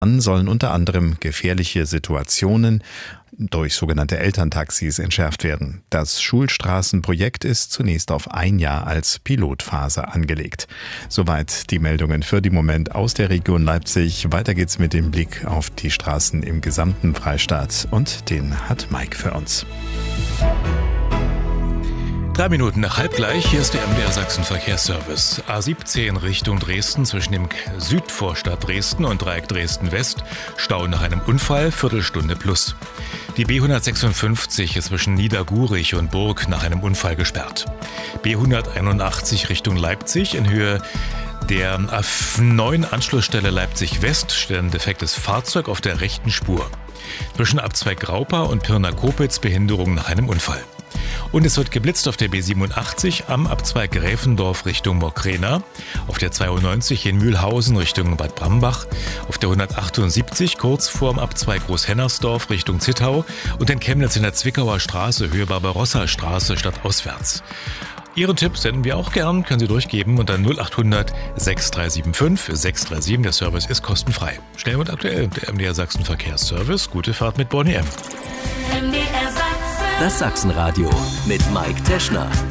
sollen unter anderem gefährliche Situationen durch sogenannte Elterntaxis entschärft werden. Das Schulstraßenprojekt ist zunächst auf ein Jahr als Pilotphase angelegt. Soweit die Meldungen für den Moment aus der Region Leipzig. Weiter geht's mit dem Blick auf die Straßen im gesamten Freistaat und den hat Mike für uns. 3 Minuten nach halb gleich, hier ist der MDR Sachsen Verkehrsservice. A17 Richtung Dresden zwischen dem Südvorstadt Dresden und Dreieck Dresden West. Stau nach einem Unfall, Viertelstunde plus. Die B156 ist zwischen Niedergurich und Burg nach einem Unfall gesperrt. B181 Richtung Leipzig in Höhe der A9 Anschlussstelle Leipzig West steht ein defektes Fahrzeug auf der rechten Spur. Zwischen Abzweig Graupa und Pirna-Kopitz Behinderung nach einem Unfall. Und es wird geblitzt auf der B87 am Abzweig Gräfendorf Richtung Mockrena, auf der 92 in Mühlhausen Richtung Bad Brambach, auf der 178 kurz vorm Abzweig Großhennersdorf Richtung Zittau und in Chemnitz in der Zwickauer Straße Höhe Barbarossa-Straße stadtauswärts. Ihren Tipp senden wir auch gern, können Sie durchgeben unter 0800 6375 637. Der Service ist kostenfrei. Schnell und aktuell, der MDR Sachsen Verkehrsservice. Gute Fahrt mit Bonnie M. Das Sachsenradio mit Mike Teschner.